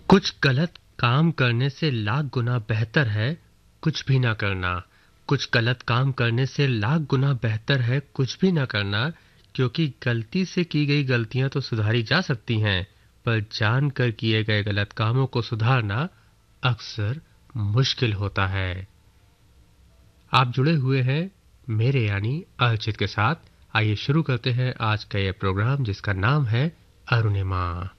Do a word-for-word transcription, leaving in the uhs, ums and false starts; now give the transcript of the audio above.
कुछ गलत काम करने से लाख गुना बेहतर है कुछ भी ना करना। कुछ गलत काम करने से लाख गुना बेहतर है कुछ भी ना करना, क्योंकि गलती से की गई गलतियां तो सुधारी जा सकती हैं, पर जानकर किए गए गलत कामों को सुधारना अक्सर मुश्किल होता है। आप जुड़े हुए हैं मेरे यानी अर्चित के साथ। आइए शुरू करते हैं आज का ये प्रोग्राम जिसका नाम है अरुणिमा।